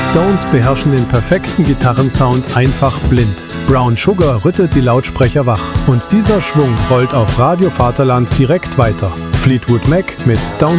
Stones beherrschen den perfekten Gitarrensound einfach blind. Brown Sugar rüttet die Lautsprecher wach. Und dieser Schwung rollt auf Radio Vaterland direkt weiter. Fleetwood Mac mit Down